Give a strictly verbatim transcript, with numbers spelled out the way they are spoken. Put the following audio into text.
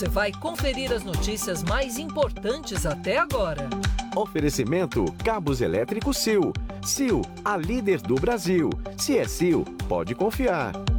Você vai conferir as notícias mais importantes até agora. Oferecimento Cabos Elétricos Sil. Sil, a líder do Brasil. Se é Sil, pode confiar.